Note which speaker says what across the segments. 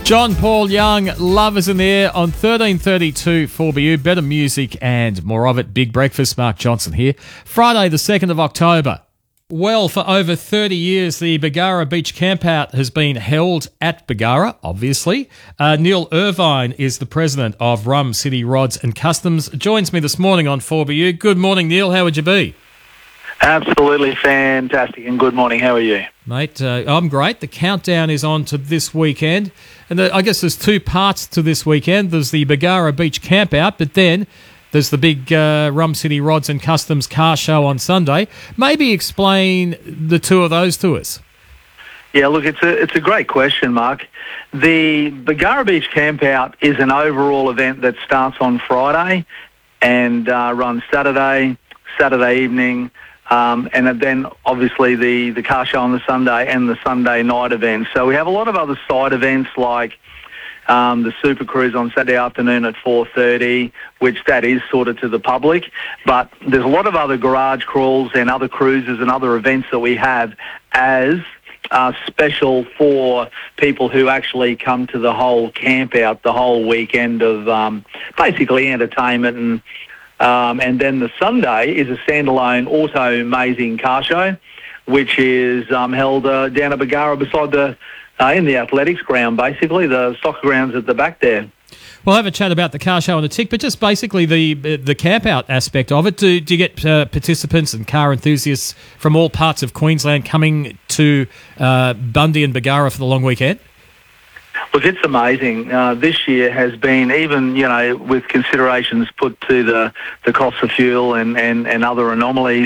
Speaker 1: John Paul Young, Love is in the Air on 1332 4BU. Better music and more of it. Big breakfast. Mark Johnson here. Friday the 2nd of October. Well, for over 30 years, the Bargara Beach Campout has been held at Bargara, obviously. Neil Irvine is the president of Rum City Rods and Customs. Joins me this morning on 4BU. Good morning, Neil. How would you be?
Speaker 2: Absolutely fantastic, and good morning. How are you?
Speaker 1: Mate, I'm great. The countdown is on to this weekend. And I guess there's two parts to this weekend. There's the Bargara Beach Campout, but then there's the big Rum City Rods and Customs car show on Sunday. Maybe explain the two of those to us.
Speaker 2: Yeah, look, it's a great question, Mark. The Bargara Beach Campout is an overall event that starts on Friday and runs Saturday evening, and then obviously the car show on the Sunday and the Sunday night event. So we have a lot of other side events like the Super Cruise on Saturday afternoon at 4:30, which that is sort of to the public. But there's a lot of other garage crawls and other cruises and other events that we have as special for people who actually come to the whole camp out, the whole weekend of basically entertainment. And then the Sunday is a standalone auto amazing car show, which is held down at Bargara beside in the athletics ground, basically, the soccer grounds at the back there.
Speaker 1: We'll have a chat about the car show in a tick, but just basically the camp-out aspect of it. Do you get participants and car enthusiasts from all parts of Queensland coming to Bundy and Bargara for the long weekend?
Speaker 2: Look, it's amazing. This year has been, even, with considerations put to the cost of fuel and other anomalies,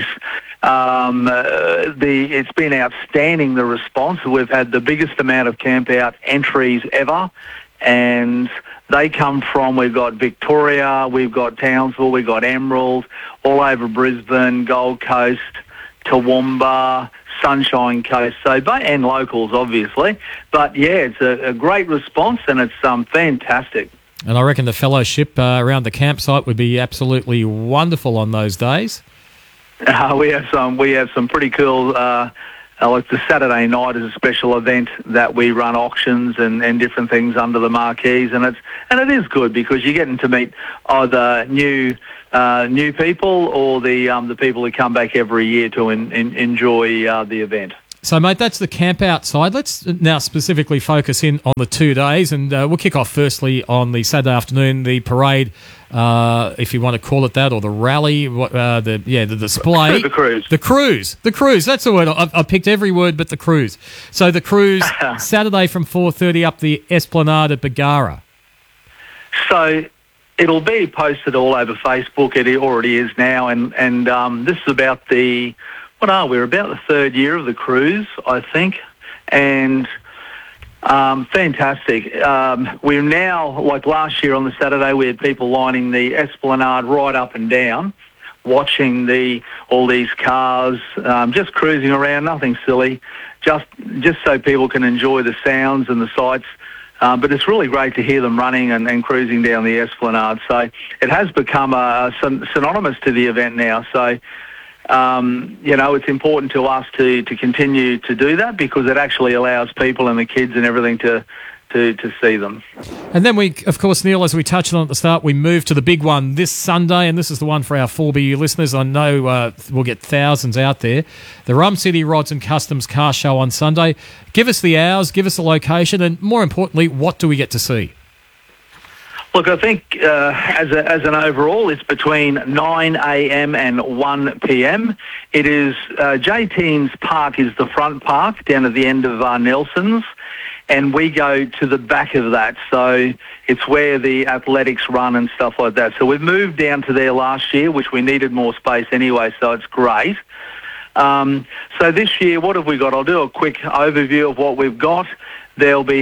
Speaker 2: it's been outstanding, the response. We've had the biggest amount of camp-out entries ever, and they come from, we've got Victoria, we've got Townsville, we've got Emerald, all over Brisbane, Gold Coast, Toowoomba, Sunshine Coast, and locals, obviously. But, yeah, it's a great response, and it's fantastic.
Speaker 1: And I reckon the fellowship around the campsite would be absolutely wonderful on those days.
Speaker 2: We have some pretty cool. Like the Saturday night is a special event that we run auctions and different things under the marquees, and it is good because you're getting to meet either new people or the people who come back every year to enjoy the event. So,
Speaker 1: mate, that's the camp outside. Let's now specifically focus in on the 2 days, and we'll kick off firstly on the Saturday afternoon, the parade, if you want to call it that, or the rally, the display. The cruise. That's the word. I've picked every word but the cruise. So the cruise, Saturday from 4:30 up the Esplanade at Bargara.
Speaker 2: So it'll be posted all over Facebook. It already is now, and this is about we're about the third year of the cruise, I think, and fantastic. We're now, like last year on the Saturday, we had people lining the Esplanade right up and down, watching all these cars, just cruising around, nothing silly, just so people can enjoy the sounds and the sights. But it's really great to hear them running and cruising down the Esplanade. So it has become synonymous to the event now. So it's important to us to continue to do that because it actually allows people and the kids and everything to see them.
Speaker 1: And then we, of course, Neil, as we touched on at the start, we move to the big one this Sunday, and this is the one for our 4BU listeners. I know we'll get thousands out there. The Rum City Rods and Customs car show on Sunday. Give us the hours, give us the location, and more importantly, what do we get to see?
Speaker 2: Look, I think as an overall, it's between 9 a.m. and 1 p.m. It is J-Teens Park is the front park down at the end of Nelson's, and we go to the back of that. So it's where the athletics run and stuff like that. So we've moved down to there last year, which we needed more space anyway, so it's great. So this year, what have we got? I'll do a quick overview of what we've got. There'll be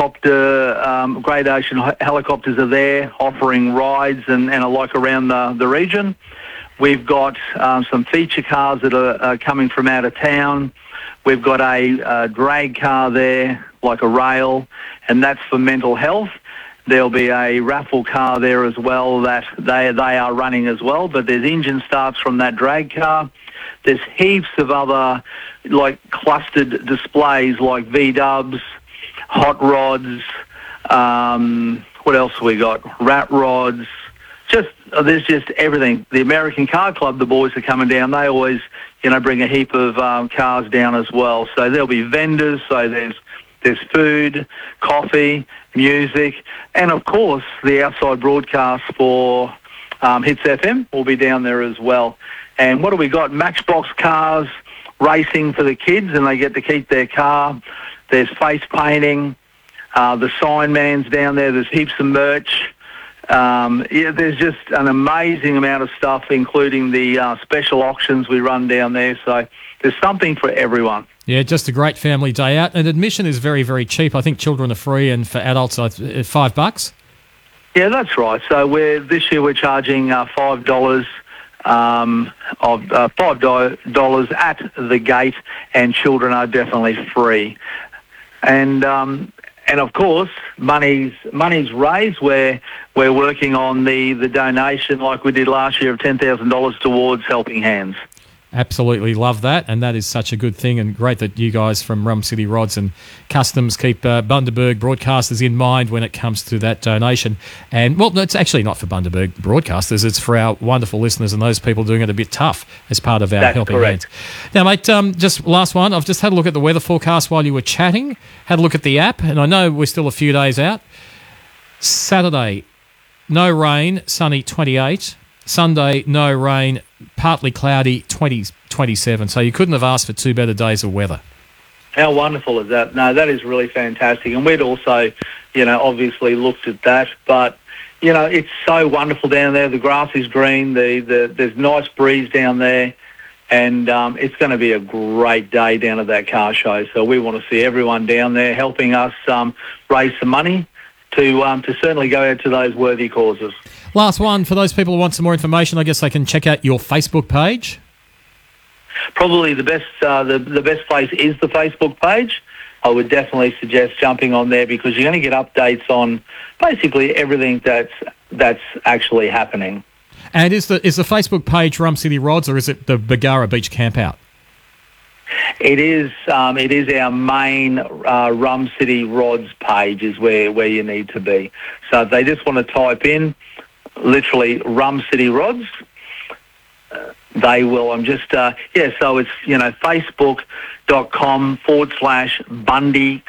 Speaker 2: Great Ocean helicopters are there offering rides and alike around the region. We've got some feature cars that are coming from out of town. We've got a drag car there, like a rail, and that's for mental health. There'll be a raffle car there as well that they are running as well, but there's engine starts from that drag car. There's heaps of other like clustered displays like V-dubs, hot rods, What else have we got? Rat rods. There's just everything. The American Car Club, the boys are coming down. They always, bring a heap of cars down as well. So there'll be vendors. So there's food, coffee, music, and of course the outside broadcast for Hits FM will be down there as well. And what have we got? Matchbox cars racing for the kids, and they get to keep their car. There's face painting. The sign man's down there. There's heaps of merch. There's just an amazing amount of stuff, including the special auctions we run down there. So there's something for everyone.
Speaker 1: Yeah, just a great family day out. And admission is very, very cheap. I think children are free, and for adults, $5.
Speaker 2: Yeah, that's right. So this year we're charging $5 $5 at the gate, and children are definitely free. And of course, money's raised. We're working on the donation like we did last year of $10,000 towards Helping Hands.
Speaker 1: Absolutely love that, and that is such a good thing, and great that you guys from Rum City Rods and Customs keep Bundaberg broadcasters in mind when it comes to that donation. And, well, it's actually not for Bundaberg broadcasters, it's for our wonderful listeners and those people doing it a bit tough as part of our
Speaker 2: That's
Speaker 1: Helping
Speaker 2: correct.
Speaker 1: Hands. Now, mate, just last one. I've just had a look at the weather forecast while you were chatting, had a look at the app, and I know we're still a few days out. Saturday, no rain, sunny 28. Sunday, no rain, partly cloudy, 27. So you couldn't have asked for two better days of weather.
Speaker 2: How wonderful is that? No, that is really fantastic. And we'd also, obviously looked at that. But, it's so wonderful down there. The grass is green. There's nice breeze down there. And it's going to be a great day down at that car show. So we want to see everyone down there helping us raise some money to certainly go out to those worthy causes.
Speaker 1: Last one, for those people who want some more information, I guess they can check out your Facebook page.
Speaker 2: Probably the best place is the Facebook page. I would definitely suggest jumping on there because you're going to get updates on basically everything that's actually happening.
Speaker 1: And is the Facebook page Rum City Rods, or is it the Bargara Beach Campout?
Speaker 2: It is our main Rum City Rods page is where you need to be. So if they just want to type in literally Rum City Rods, they will. So it's, facebook.com/Bundy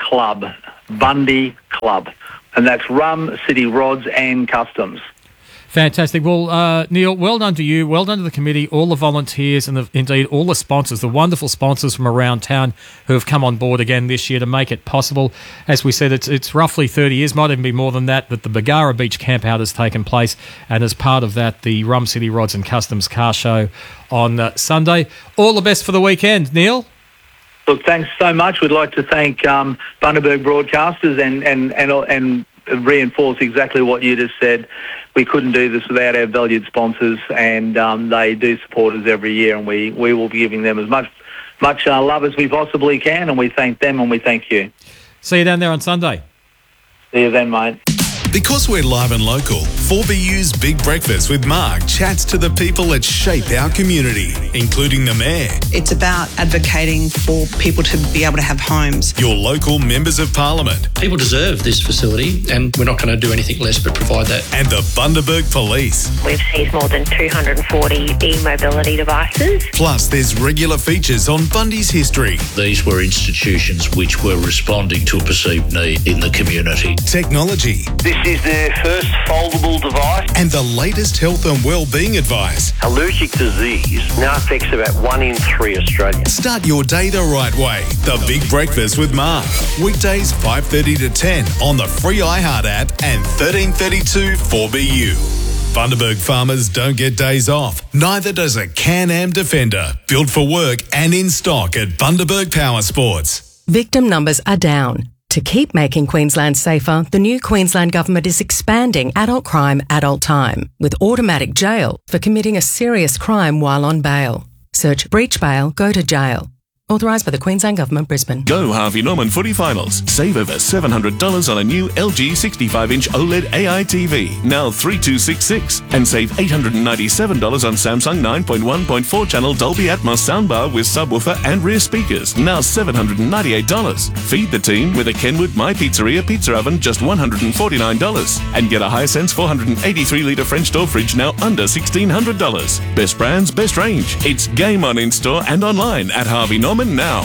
Speaker 2: Club. And that's Rum City Rods and Customs.
Speaker 1: Fantastic. Well, Neil, well done to you, well done to the committee, all the volunteers, and indeed all the sponsors, the wonderful sponsors from around town who have come on board again this year to make it possible. As we said, it's roughly 30 years, might even be more than that the Bargara Beach Campout has taken place, and as part of that, the Rum City Rods and Customs car show on Sunday. All the best for the weekend, Neil.
Speaker 2: Look, thanks so much. We'd like to thank Bundaberg Broadcasters and reinforce exactly what you just said. We couldn't do this without our valued sponsors, and they do support us every year, and we will be giving them as much love as we possibly can, and we thank them and we thank you.
Speaker 1: See you down there on Sunday.
Speaker 2: See you then, mate.
Speaker 3: Because we're live and local, 4BU's Big Breakfast with Mark chats to the people that shape our community, including the Mayor.
Speaker 4: It's about advocating for people to be able to have homes.
Speaker 3: Your local members of Parliament.
Speaker 5: People deserve this facility, and we're not going to do anything less but provide that.
Speaker 3: And the Bundaberg Police.
Speaker 6: We've seized more than 240 e-mobility devices.
Speaker 3: Plus, there's regular features on Bundy's history.
Speaker 7: These were institutions which were responding to a perceived need in the community.
Speaker 3: Technology.
Speaker 8: This is their first foldable device.
Speaker 3: And the latest health and well-being advice.
Speaker 8: Allergic disease now affects about 1 in 3 Australians.
Speaker 3: Start your day the right way. The Big Breakfast with Mark. Weekdays 5:30 to 10 on the free iHeart app and 1332 4BU. Bundaberg farmers don't get days off. Neither does a Can-Am Defender. Built for work and in stock at Bundaberg Power Sports.
Speaker 9: Victim numbers are down. To keep making Queensland safer, the new Queensland Government is expanding adult crime, adult time, with automatic jail for committing a serious crime while on bail. Search breach bail, go to jail. Authorised by the Queensland Government, Brisbane.
Speaker 10: Go Harvey Norman Footy Finals. Save over $700 on a new LG 65-inch OLED AI TV, now $3,266. And save $897 on Samsung 9.1.4 channel Dolby Atmos soundbar with subwoofer and rear speakers, now $798. Feed the team with a Kenwood My Pizzeria pizza oven, just $149. And get a Hisense 483-litre French door fridge, now under $1,600. Best brands, best range. It's game on in-store and online at Harvey Norman now.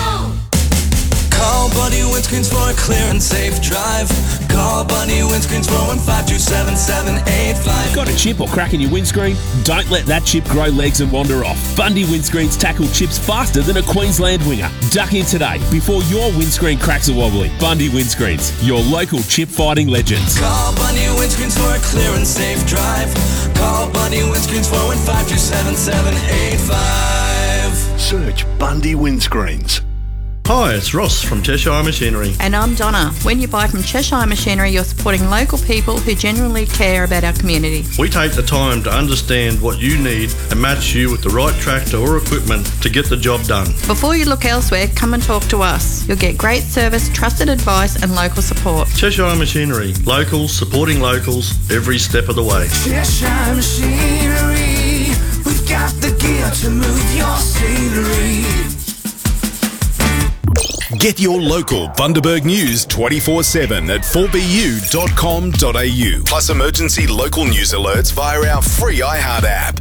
Speaker 11: Call Buddy Windscreens for a clear and safe drive. Call Buddy Windscreens 415-277-785.
Speaker 12: Got a chip or crack in your windscreen? Don't let that chip grow legs and wander off. Bundy Windscreens tackle chips faster than a Queensland winger. Duck in today before your windscreen cracks a wobbly. Bundy Windscreens, your local chip fighting legends.
Speaker 11: Call Bundy Windscreens for a clear and safe drive. Call Bundy Windscreens 415-277-785.
Speaker 3: Search Bundy Windscreens.
Speaker 13: Hi, it's Ross from Cheshire Machinery.
Speaker 14: And I'm Donna. When you buy from Cheshire Machinery, you're supporting local people who genuinely care about our community.
Speaker 13: We take the time to understand what you need and match you with the right tractor or equipment to get the job done.
Speaker 14: Before you look elsewhere, come and talk to us. You'll get great service, trusted advice and local support.
Speaker 13: Cheshire Machinery. Locals supporting locals every step of the way.
Speaker 11: Cheshire Machinery. We've got the gear to move your scenery.
Speaker 3: Get your local Bundaberg news 24/7 at 4bu.com.au. Plus emergency local news alerts via our free iHeart app.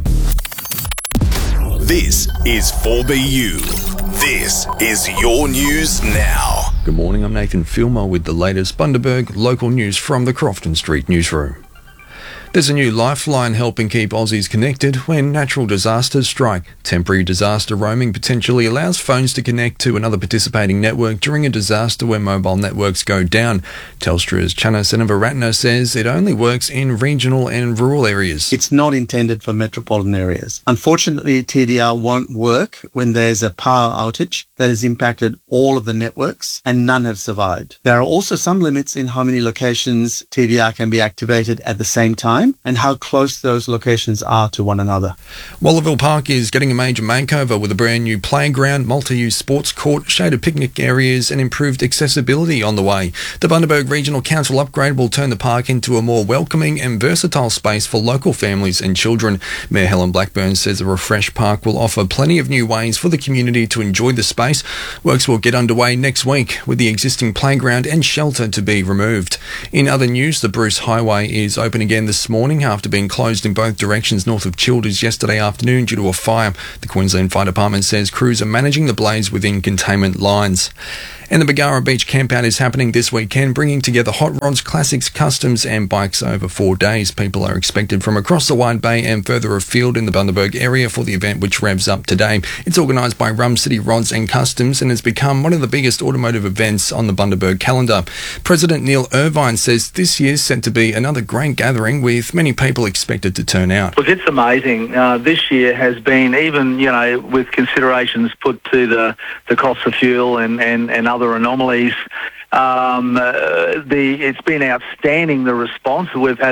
Speaker 3: This is 4BU. This is your news now.
Speaker 15: Good morning, I'm Nathan Filmer with the latest Bundaberg local news from the Crofton Street newsroom. There's a new lifeline helping keep Aussies connected when natural disasters strike. Temporary disaster roaming potentially allows phones to connect to another participating network during a disaster where mobile networks go down. Telstra's Channa Senavaratna says it only works in regional and rural areas.
Speaker 16: It's not intended for metropolitan areas. Unfortunately, TDR won't work when there's a power outage that has impacted all of the networks and none have survived. There are also some limits in how many locations TDR can be activated at the same time and how close those locations are to one another.
Speaker 15: Wallerville Park is getting a major makeover with a brand new playground, multi-use sports court, shaded picnic areas and improved accessibility on the way. The Bundaberg Regional Council upgrade will turn the park into a more welcoming and versatile space for local families and children. Mayor Helen Blackburn says a refreshed park will offer plenty of new ways for the community to enjoy the space. Works will get underway next week with the existing playground and shelter to be removed. In other news, the Bruce Highway is open again this morning after being closed in both directions north of Childers yesterday afternoon due to a fire. The Queensland Fire Department says crews are managing the blaze within containment lines. And the Bargara Beach Campout is happening this weekend, bringing together hot rods, classics, customs and bikes over 4 days. People are expected from across the Wide Bay and further afield in the Bundaberg area for the event, which revs up today. It's organised by Rum City Rods and Customs and has become one of the biggest automotive events on the Bundaberg calendar. President Neil Irvine says this year's set to be another great gathering with many people expected to turn out.
Speaker 2: Look, it's amazing. This year has been, even, with considerations put to the cost of fuel and other anomalies, it's been outstanding, the response. We've had